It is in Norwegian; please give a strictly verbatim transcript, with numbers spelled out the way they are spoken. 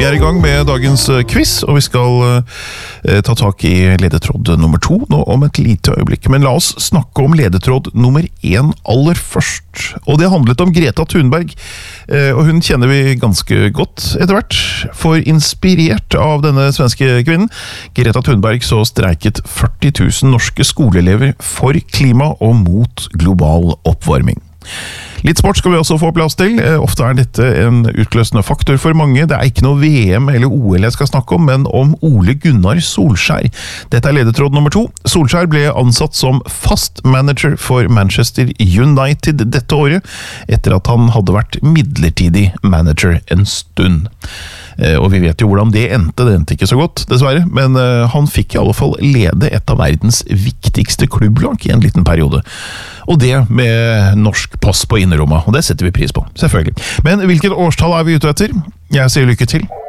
Vi er i gang med dagens quiz, og vi skal eh, ta tak i ledetråd nummer to nå om et lite øyeblikk. Men la oss snakke om ledetråd nummer én aller først. Og det handlet om Greta Thunberg, eh, og hun kjenner vi ganske godt etter hvert. For inspirert av denne svenske kvinnen, Greta Thunberg, så streiket førti tusen norske skoleelever for klima og mot global oppvarming. Litt sport skal vi også få plass til. Ofte er dette en utløsende faktor for mange. Det er ikke noe V M eller O L jeg skal snakke om, men om Ole Gunnar Solskjær. Dette er ledetråd nummer to. Solskjær ble ansatt som fast manager for Manchester United dette året, etter at han hadde vært midlertidig manager en stund. Og vi vet jo hvordan det endte, det endte ikke så godt, dessverre, men han fikk i alle fall lede et av verdens viktigste klubblag i en liten periode. Og det med norsk pass på innerrommet, og det setter vi pris på, selvfølgelig. Men hvilket årstall er vi ute etter? Jeg sier lykke til.